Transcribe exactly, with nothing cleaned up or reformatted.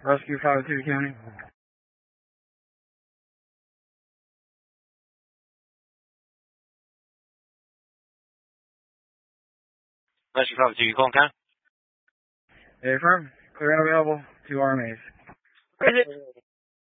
Rescue five oh two County. Rescue five oh two, you calling County? Affirm. Clear and available to R M As. Where is it?